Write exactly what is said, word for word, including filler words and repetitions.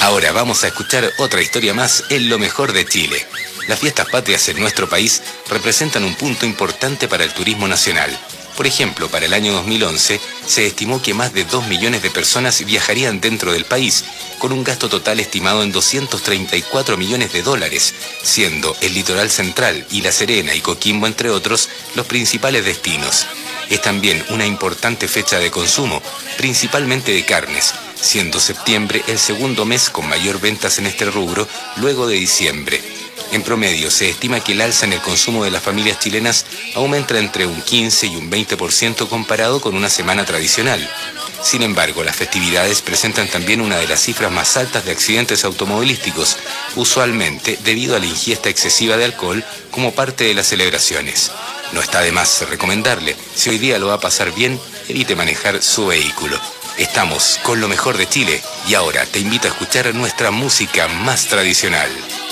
Ahora vamos a escuchar otra historia más en Lo Mejor de Chile. Las fiestas patrias en nuestro país representan un punto importante para el turismo nacional. Por ejemplo, para el año dos mil once se estimó que más de dos millones de personas viajarían dentro del país, con un gasto total estimado en doscientos treinta y cuatro millones de dólares, siendo el Litoral Central y La Serena y Coquimbo, entre otros, los principales destinos. Es también una importante fecha de consumo, principalmente de carnes, siendo septiembre el segundo mes con mayor ventas en este rubro, luego de diciembre. En promedio, se estima que el alza en el consumo de las familias chilenas aumenta entre un quince y un veinte por ciento comparado con una semana tradicional. Sin embargo, las festividades presentan también una de las cifras más altas de accidentes automovilísticos, usualmente debido a la ingesta excesiva de alcohol como parte de las celebraciones. No está de más recomendarle, si hoy día lo va a pasar bien, evite manejar su vehículo. Estamos con Lo Mejor de Chile y ahora te invito a escuchar nuestra música más tradicional.